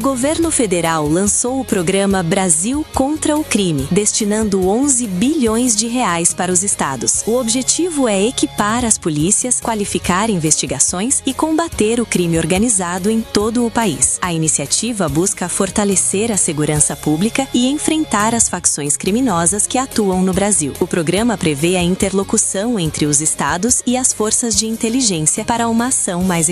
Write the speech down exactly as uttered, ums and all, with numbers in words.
governo federal lançou o programa Brasil contra o Crime, destinando onze bilhões de reais para os estados. O objetivo é equipar as polícias, qualificar investigações e combater o crime organizado em todo o país. A iniciativa busca fortalecer a segurança pública e enfrentar as facções criminosas que atuam no Brasil. O programa prevê a interlocução entre os estados e as forças de inteligência para uma ação mais